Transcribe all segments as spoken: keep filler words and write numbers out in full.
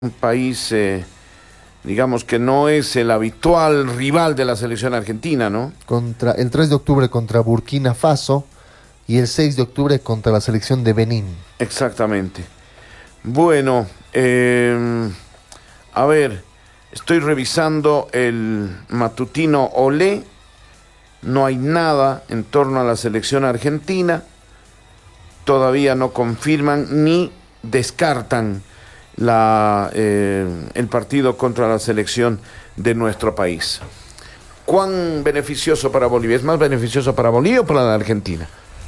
un país, eh, digamos que no es el habitual rival de la selección argentina, ¿no? Contra, el tres de octubre contra Burkina Faso y el seis de octubre contra la selección de Benín. Exactamente. Bueno, eh, a ver, estoy revisando el matutino Olé. No hay nada en torno a la selección argentina. Todavía no confirman ni descartan la, eh, el partido contra la selección de nuestro país. ¿Cuán beneficioso para Bolivia? ¿Es más beneficioso para Bolivia o para la Argentina?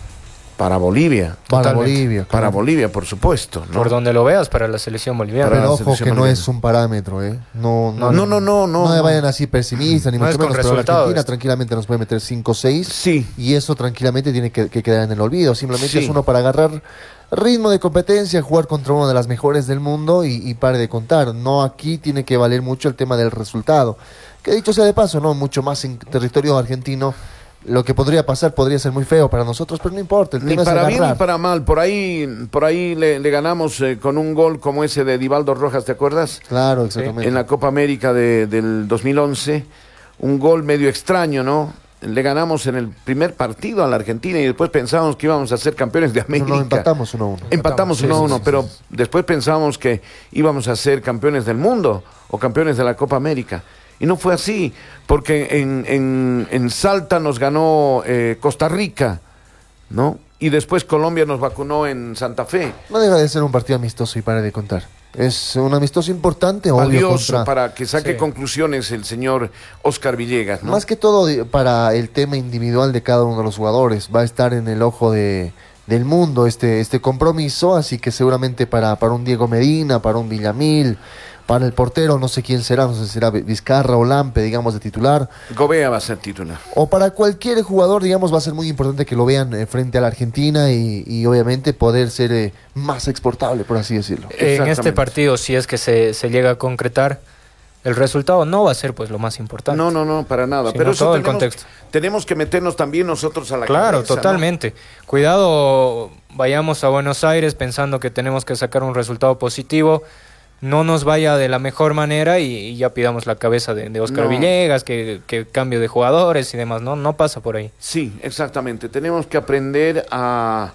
Para Bolivia. Para Totalmente. Bolivia, claro. Para Bolivia, por supuesto, ¿no? Por donde lo veas, para la selección boliviana. Pero la ojo selección que no boliviana. es un parámetro, ¿eh? No, no, No, no, no, no. No vayan así pesimistas, ni No mucho es con menos, pero la resultados Argentina esto. tranquilamente nos puede meter cinco o seis. Sí. Y eso tranquilamente tiene que, que quedar en el olvido. Simplemente Sí. es uno para agarrar ritmo de competencia, jugar contra una de las mejores del mundo y, y pare de contar. No, aquí tiene que valer mucho el tema del resultado. Que dicho sea de paso, no mucho más en territorio argentino. Lo que podría pasar podría ser muy feo para nosotros, pero no importa. El Ni tema es para bien agarrar. ni para mal. Por ahí, por ahí le, le ganamos eh, con un gol como ese de Divaldo Rojas, ¿te acuerdas? Claro, exactamente. En la Copa América de, del dos mil once. Un gol medio extraño, ¿no? Le ganamos en el primer partido a la Argentina y después pensábamos que íbamos a ser campeones de No, América. no, empatamos uno a uno. Empatamos Sí, uno a sí, uno, sí, pero sí, sí. después pensábamos que íbamos a ser campeones del mundo o campeones de la Copa América. Y no fue así, porque en, en, en Salta nos ganó eh, Costa Rica, ¿no? Y después Colombia nos vacunó en Santa Fe. No deja de ser un partido amistoso y pare de contar. Es un amistoso importante, obvio, Valioso contra... para que saque Sí. conclusiones el señor Oscar Villegas, ¿no? Más que todo di- para el tema individual de cada uno de los jugadores. Va a estar en el ojo de, del mundo este, este compromiso, así que seguramente para, para un Diego Medina, para un Villamil, para el portero, no sé quién será, no sé si será Vizcarra o Lampe, digamos, de titular. Gobea va a ser titular. O para cualquier jugador, digamos, va a ser muy importante que lo vean eh, frente a la Argentina y, y obviamente poder ser eh, más exportable, por así decirlo. En este Exactamente. partido, si es que se, se llega a concretar, el resultado no va a ser pues lo más importante. No, no, no, para nada. Sino Pero eso todo el tenemos, contexto. tenemos que meternos también nosotros a la Claro, cabeza, ¿no? totalmente. Cuidado, vayamos a Buenos Aires pensando que tenemos que sacar un resultado positivo, no nos vaya de la mejor manera y, y ya pidamos la cabeza de, de Oscar No. Villegas, que, que cambio de jugadores y demás. No, no pasa por ahí. Sí, exactamente. Tenemos que aprender a,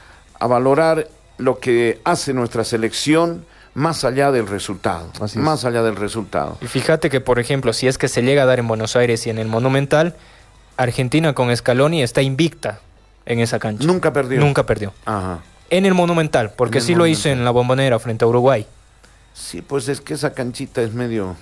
a valorar lo que hace nuestra selección más allá del resultado. Así es. Más allá del resultado. Y fíjate que, por ejemplo, si es que se llega a dar en Buenos Aires y en el Monumental, Argentina con Scaloni está invicta en esa cancha. Nunca perdió. Nunca perdió. Ajá. En el Monumental, porque En el sí lo hizo Monumental. en la Bombonera frente a Uruguay. Sí, pues es que esa canchita es medio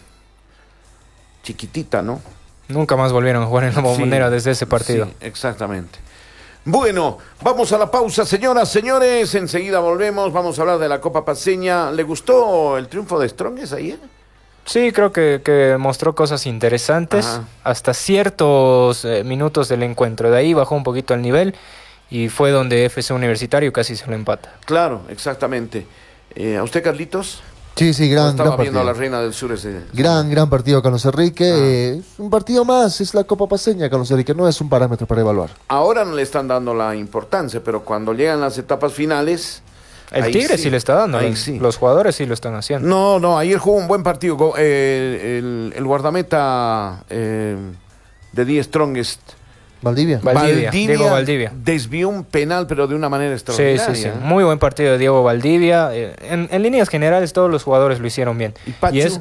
chiquitita, ¿no? Nunca más volvieron a jugar en la Bombonera Sí, desde ese partido. Sí, exactamente. Bueno, vamos a la pausa, señoras, señores. Enseguida volvemos. Vamos a hablar de la Copa Paceña. ¿Le gustó el triunfo de Strongest ayer? Sí, creo que, que mostró cosas interesantes Ajá. hasta ciertos eh, minutos del encuentro. De ahí bajó un poquito el nivel y fue donde F C Universitario casi se lo empata. Claro, exactamente. Eh, ¿A usted, Carlitos? Sí, sí, ¿O gran, estaba gran viendo a la partido. Reina del Sur ese? Gran, gran partido, Carlos Enrique. Ah. Eh, es un partido más, es la Copa Paceña, Carlos Enrique, no es un parámetro para evaluar. Ahora no le están dando la importancia, pero cuando llegan las etapas finales... El ahí Tigre sí, le está dando, ahí los, sí. los jugadores sí lo están haciendo. No, no, ayer jugó un buen partido. Go- eh, el, el guardameta eh, de Die Strongest, Valdivia. Valdivia, Diego Valdivia. desvió un penal, pero de una manera Sí, extraordinaria. sí, sí. ¿eh? Muy buen partido de Diego Valdivia. Eh, En, en líneas generales todos los jugadores lo hicieron bien. ¿Y Pachu? es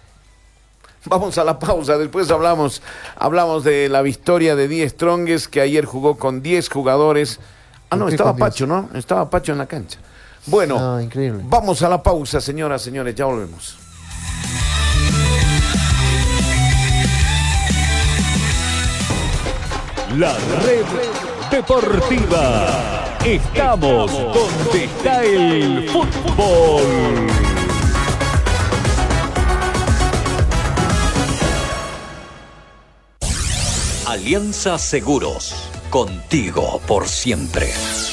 Vamos a la pausa, después hablamos, hablamos de la victoria de Die Strongest, que ayer jugó con diez jugadores. Ah, no, ¿Por qué estaba con diez? Pacho, ¿no? Estaba Pacho en la cancha. Bueno, Ah, increíble. vamos a la pausa, señoras, señores, ya volvemos. La red deportiva. Estamos donde está el fútbol. Alianza Seguros. Contigo por siempre.